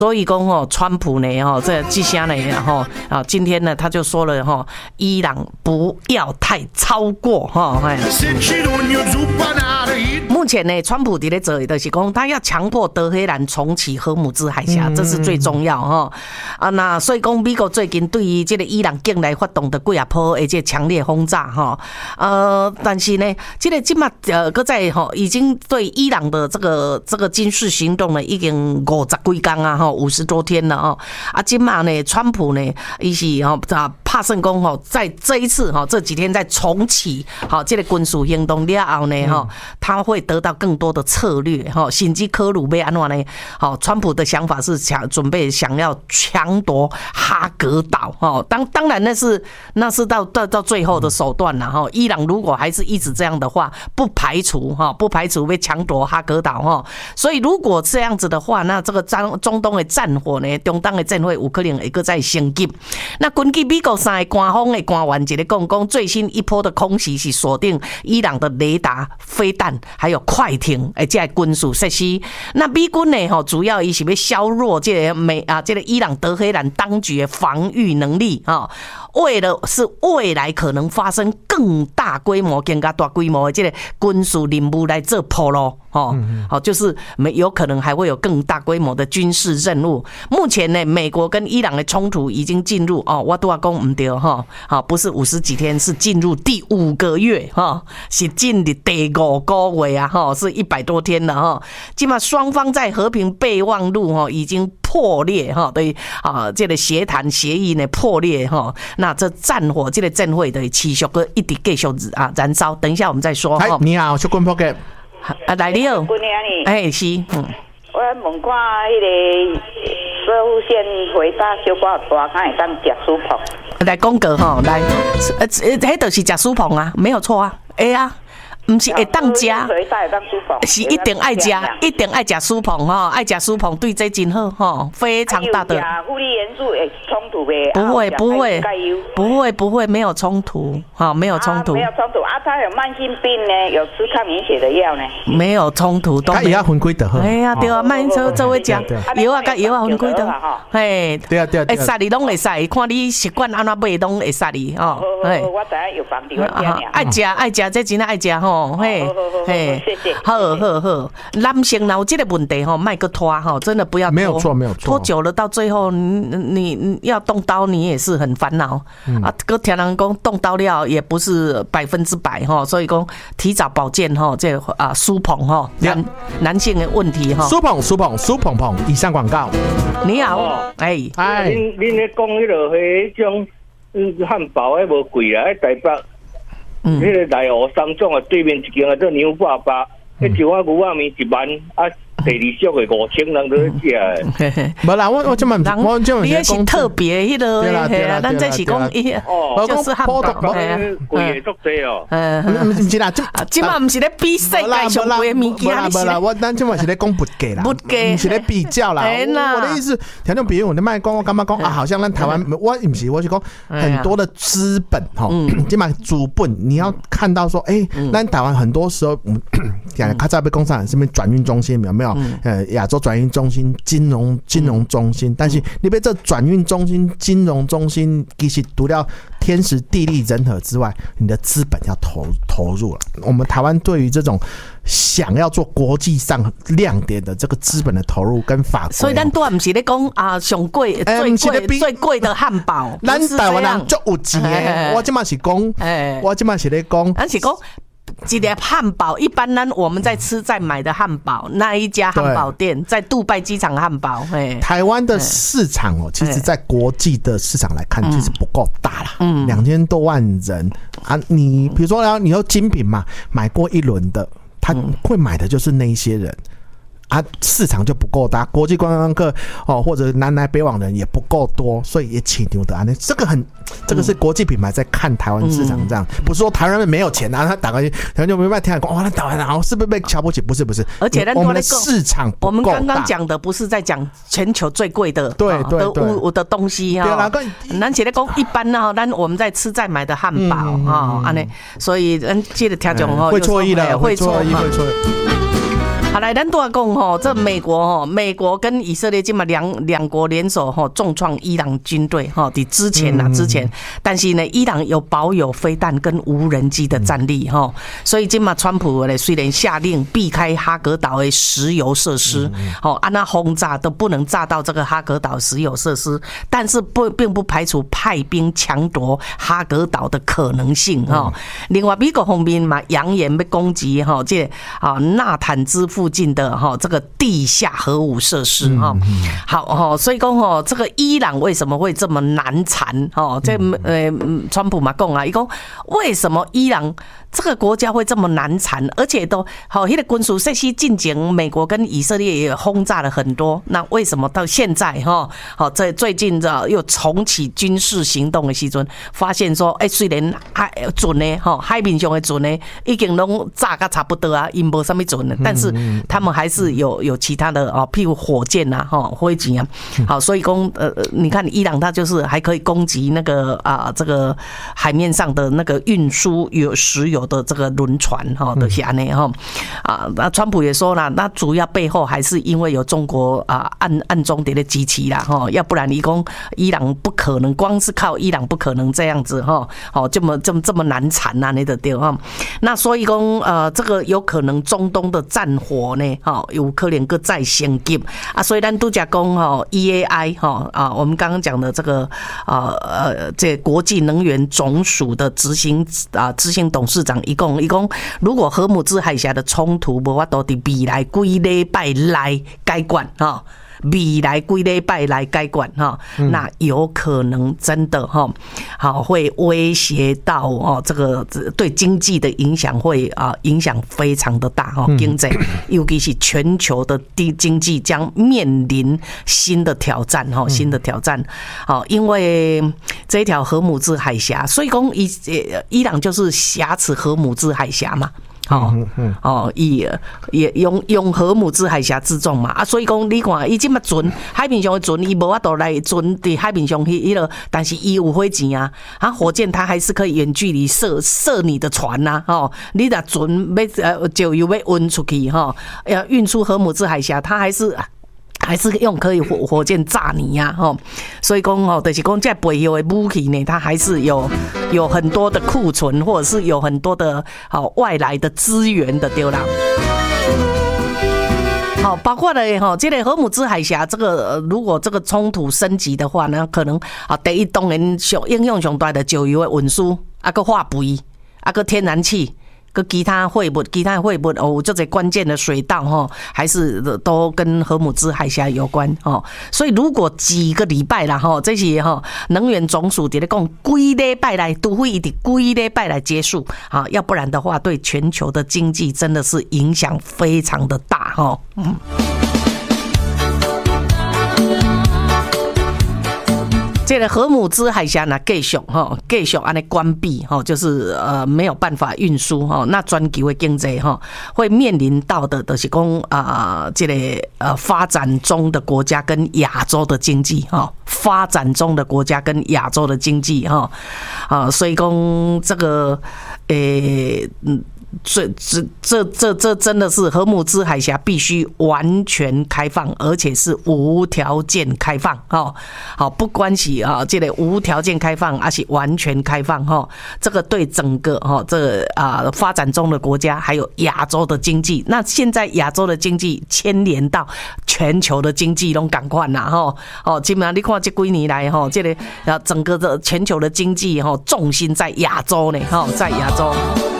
所以讲川普呢这下呢今天呢他就说了伊朗不要太超过目前呢，川普在咧做的就是讲，他要强迫德黑兰重启荷姆兹海峡，这是最重要那所以讲，美国最近对于这个伊朗境内发动的几啊波的这强烈轰炸但是呢，这个今嘛搁在已经对伊朗的这个军事行动呢，已经50几天50多天了今嘛呢，川普呢，伊是怕胜讲在这一次这几天在重启这个军事行动了后呢他会得到更多的策略甚至科鲁要安怎呢川普的想法是准备想要强夺哈格岛当然那是到最后的手段啦伊朗如果还是一直这样的话，不排除被强夺哈格岛所以如果这样子的话，那这个中东的战火呢，中东的战火有可能会再升级。那根据美国3个官方的官员一个讲最新一波的空袭是锁定伊朗的雷达、飞弹还有快艇这个军事设施。那美军呢主要伊是要削弱这个伊朗德黑兰当局的防御能力为了是未来可能发生更大规模、更加大规模的这个军事任务来做铺路就是有可能还会有更大规模的军事任务。目前呢，美国跟伊朗的冲突已经进入我都要讲不对不是50几天，是进入第5个月是进入第5个月是100多天了现在双方在和平备忘录已经破裂对这个协谈协议呢破裂那这战火这个阵火的持续个一直继续燃烧。等一下我们再说你好，小军波嘅来你好，是我问看迄个社福线回答小可大看会当食薯碰来讲过来迄就是食薯碰没有错会不是会当吃，是一定爱吃，一定爱吃薯碰爱吃薯碰对这真好非常大的。 负离元素会冲突呗？ 不会，没有冲突没有冲突。 没有冲突他有慢性病呢，有吃抗凝血的药呢， 没有冲突都。 他也要分开的对慢这会吃药跟药分开的对会杀你拢会杀，看你习惯安怎买拢会杀你我知影有房子我爱吃这真爱吃谢谢。 好，男性有这个问题卖个拖真的不要拖， 没有错， 拖久了到最后你要动刀，你也是很烦恼搁听人讲动刀了也不是100%所以讲提早保健这舒捧男性的问题舒捧，以上广告。 你好， 恁咧讲迄落迄种汉堡还无贵啦，台北。迄个内湖三种对面一间做牛爸爸，迄一碗牛仔面1万第2俗的5000人都在食。 无啦，我这么你也是特别迄个，咱这是讲就是汉堡， 贵的足多不是啦， 今嘛不是咧比世界上贵的物件， 我咱今嘛是咧讲物价啦，不是咧比较啦。我的意思，听众朋友，你卖讲我干嘛讲好像咱台湾我不是，我是讲很多的资本今嘛主本你要看到说，咱台湾很多时候，讲较早被工厂这边转运中心有没有？亚洲转运中心、金融中心，但是你被这转运中心、金融中心，其实除了天时地利人和之外，你的资本要投入了。我们台湾对于这种想要做国际上亮点的这个资本的投入跟法规， 所以咱都不是在讲上贵最贵的汉堡， 咱台湾人就有钱的。我今嘛是在讲， 咱是讲。一个汉堡，一般呢我们在买的汉堡，那一家汉堡店在杜拜机场汉堡。 台湾的市场其实在国际的市场来看，其实不够大啦，2000多万人你比如说你有精品嘛，买过一轮的，他会买的就是那一些人。市场就不够大，国际观光客或者南来北往人也不够多，所以也起牛的这个是国际品牌在看台湾市场这样，不是说台湾人没有钱他打过去，台湾就没办法听讲那台湾人是不是被瞧不起？不是， 而且我们的市场不够大。我们刚刚讲的不是在讲全球最贵的的东西咱是在讲一般咱我们在买的汉堡所以咱这个听众会错意了，会错意。 好来，咱多讲吼，这美国跟以色列今嘛两国联手重创伊朗军队的之前，但是呢，伊朗有保有飞弹跟无人机的战力所以今嘛川普呢虽然下令避开哈格岛的石油设施，那轰炸都不能炸到这个哈格岛石油设施，但是并不排除派兵抢夺哈格岛的可能性另外，美国方面嘛扬言要攻击这纳坦兹附近的这个地下核武设施好所以说这个伊朗为什么会这么难缠这川普嘛讲啊，他说为什么伊朗这个国家会这么难缠，而且都那个军事设施进行美国跟以色列也轰炸了很多，那为什么到现在在最近又重启军事行动的时阵，发现说虽然准的海面上的准的已经都炸个差不多啊，因没什么准的，但是他们还是有其他的譬如火箭啊飞机啊好，所以你看伊朗它就是还可以攻击那个这个海面上的那个运输有石油的这个轮船的下内那川普也说了，那主要背后还是因为有中国暗中的机器啦要不然你说伊朗不可能，光是靠伊朗不可能这样子这么难缠那的对那所以说这个有可能中东的战火呢有可能再升级所以咱都讲EAI 我们刚刚讲的这个这国际能源总署的执行董事长一共如果荷姆兹海峡的冲突无法度伫未来几礼拜来解决未来几礼拜来解决那有可能真的会威胁到这个对经济的影响会影响非常的大经济尤其是全球的经济将面临新的挑战因为这条荷姆兹海峡，所以说伊朗就是挟持荷姆兹海峡嘛也用荷姆兹海峡之众嘛所以讲你看伊这么准海面上的准，伊无法度来准在海面上但是伊有火箭火箭它还是可以远距离射你的船你若准要就又要运出去要运出荷姆兹海峡，它还是用可以火箭炸你所以讲就是讲这背后的武器呢，它还是有很多的库存，或者是有很多的外来的资源的对啦。好，包括了这个荷姆兹海峡这个如果这个冲突升级的话呢，可能第一当然影响上大的石油的运输个化肥个天然气跟其他货物有这些关键的水道还是都跟荷姆兹海峡有关所以如果几个礼拜啦这些能源总署在讲几礼拜来，除非一直几礼拜来结束要不然的话对全球的经济真的是影响非常的大这个荷姆兹海峡呢继续安尼关闭就是没有办法运输那全球的经济会面临到的就是讲这个发展中的国家跟亚洲的经济发展中的国家跟亚洲的经济所以讲这个这真的是荷姆兹海峡必须完全开放，而且是无条件开放好，不关系这个无条件开放还是完全开放这个对整个发展中的国家还有亚洲的经济，那现在亚洲的经济牵连到全球的经济都赶快啦基本上你看这几年来这个整个的全球的经济重心在亚洲呢在亚洲。